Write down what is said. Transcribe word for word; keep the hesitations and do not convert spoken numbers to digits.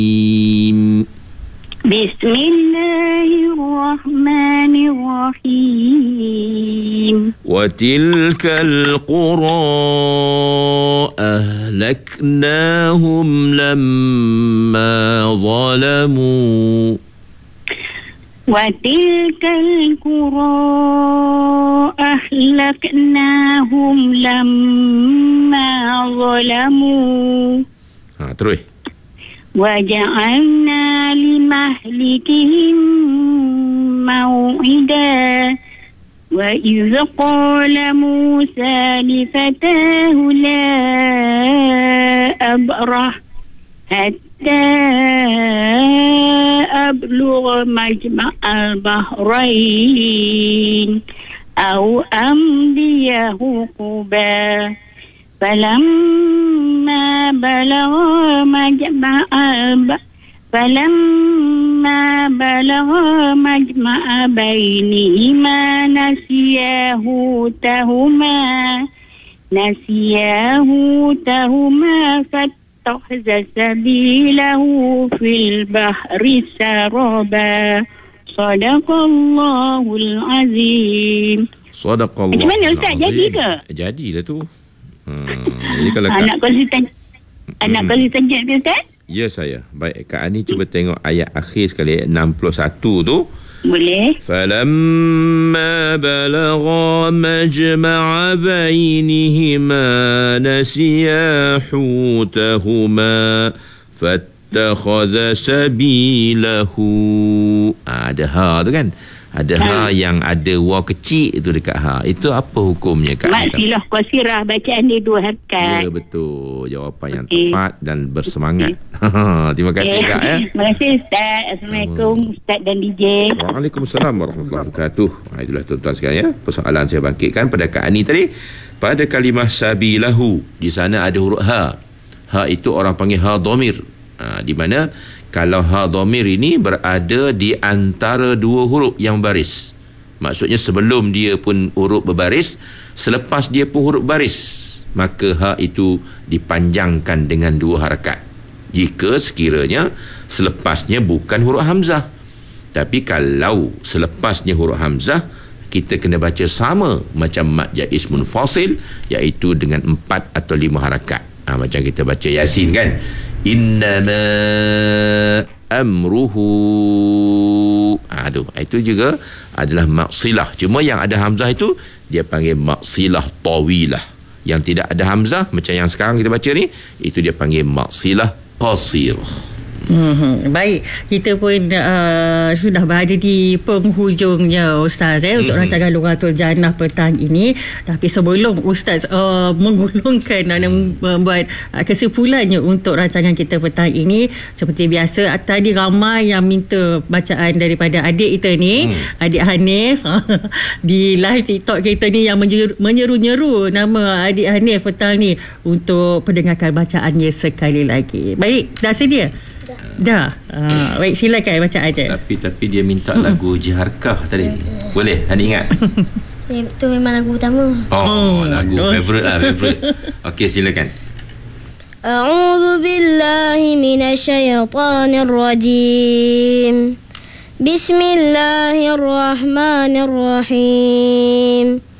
Bismillahirrahmanirrahim. Wa tilkal qura ahlaknahum lamma zalamu. Wa tilkal qura ahlaknahum lamma zalamu. Ha, terus. وَجَعَلْنَا لِمَهْلِكِهِمْ مَوْعِدًا وَإِذْ قَالَ مُوسَى لِفَتَاهُ لَا أَبْرَحُ حَتَّى أَبْلُغَ مَجْمَعَ الْبَحْرَيْنِ أَوْ أَمْضِيَ حُقُبًا فَلَمَّا بَلَغَ مَجْمَعَ فَلَمَّا بَلَغَ مَجْمَعَ بَيْنِهِمَا نَسِيَا حُوتَهُمَا نَسِيَا حُوتَهُمَا فَاتَّخَذَ سَبِيلَهُ فِي الْبَحْرِ سَرَبًا صَدَقَ اللَّهُ الْعَظِيمُ. Sadaqallah. Macam mana Ustaz, jadi ke? Jadilah tu. Hmm, jadi kalau anak konsisten anak konsisten je ke Ustaz? Ya saya. Baik, Kak Ani cuba tengok ayat akhir sekali, ayat enam puluh satu tu. Boleh. Falamma balagha majma'a bainihima nasiya hutahuma fattakhadha sabilahu. Ah, ada ha tu kan? Ada ha, ha yang ada waw kecil itu dekat ha. Itu apa hukumnya, Kak? Maksilah qasirah, bacaan dia dua harakat. Ya, betul. Jawapan yang okay. tepat dan bersemangat. Okay. Terima kasih, okay. Kak. Ya. Terima kasih, Ustaz. Assalamualaikum, Ustaz dan D J. Waalaikumsalam warahmatullahi wabarakatuh. Ha, itulah tuan-tuan sekalian ya. Persoalan saya bangkitkan pada Kak Ani tadi. Pada kalimah sabilahu, di sana ada huruf ha. Ha itu orang panggil ha dhamir. Ha, di mana kalau ha dhamir ini berada di antara dua huruf yang baris. Maksudnya sebelum dia pun huruf berbaris, selepas dia pun huruf baris, maka ha itu dipanjangkan dengan dua harakat. Jika sekiranya selepasnya bukan huruf hamzah. Tapi kalau selepasnya huruf hamzah, kita kena baca sama macam mad jaiz munfasil, iaitu dengan empat atau lima harakat. Ha, macam kita baca Yasin kan, innama amruhu. Ha, tu. Itu juga adalah maksilah. Cuma yang ada hamzah itu dia panggil maksilah tawilah. Yang tidak ada hamzah macam yang sekarang kita baca ni, itu dia panggil maksilah qasir. Hmm, baik, kita pun uh, sudah berada di penghujungnya Ustaz eh, untuk hmm. rancangan Lughatul Jannah petang ini. Tapi sebelum Ustaz uh, menggulungkan dan membuat uh, kesimpulannya untuk rancangan kita petang ini, seperti biasa tadi ramai yang minta bacaan daripada adik kita ni, hmm. adik Hanif di live TikTok kita ni, yang menyeru-nyeru nama adik Hanif petang ni untuk pendengarkan bacaannya sekali lagi. Baik, dah sedia? Dah. Ha, baik, silakan baca aja. Tapi tapi dia minta hmm. lagu Jiharkah tadi. Boleh? Anda ingat? Itu memang lagu utama. Oh, hmm. lagu favorite lah, favorite. Okey, silakan. A'udzu billahi minasyaitonir rajim. Bismillahirrahmanirrahim.